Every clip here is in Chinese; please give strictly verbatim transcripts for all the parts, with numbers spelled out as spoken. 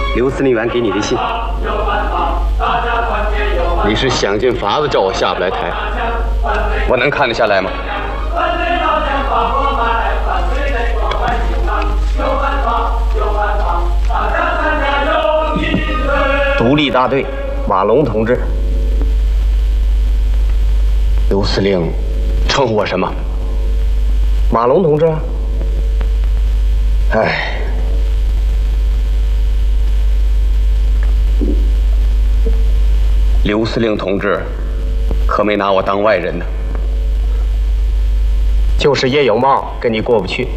刘司令员给你的信。 你是想尽法子叫我下不来台，我能看得下来吗？ 独立大队马龙同志。 刘司令称呼我什么？ 马龙同志。 哎，刘司令同志可没拿我当外人呢。 就是叶有茂跟你过不去。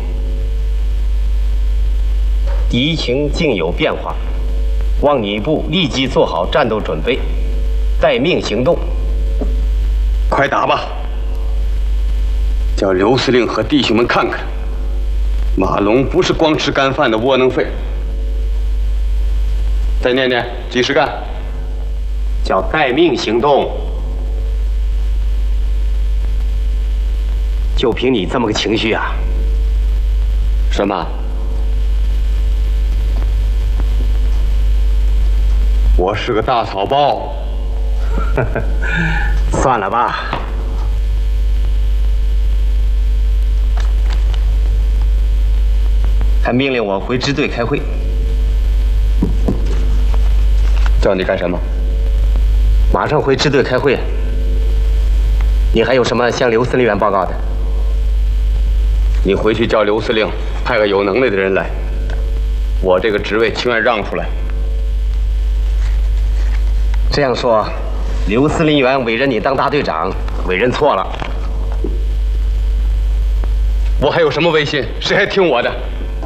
敌情竟有变化，望你部立即做好战斗准备，待命行动。 快打吧！叫刘司令和弟兄们看看，马龙不是光吃干饭的窝囊废。再念念，几时干？ 叫待命行动。就凭你这么个情绪啊？ 什么？我是个大草包。 算了吧。还命令我回支队开会。 叫你干什么？ 马上回支队开会。你还有什么向刘司令员报告的？ 你回去叫刘司令派个有能耐的人来，我这个职位情愿让出来。 这样说，刘司令员委任你当大队长，委任错了。 我还有什么威信？谁还听我的？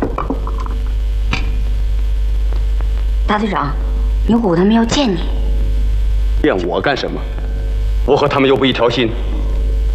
大队长，牛虎他们要见你。 见我干什么？我和他们又不一条心。